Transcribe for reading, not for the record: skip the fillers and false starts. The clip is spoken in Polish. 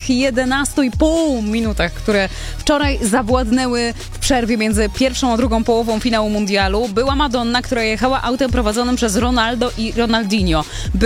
11,5 minutach, które wczoraj zawładnęły w przerwie między pierwszą a drugą połową finału mundialu, była Madonna, która jechała autem prowadzonym przez Ronaldo i Ronaldinho.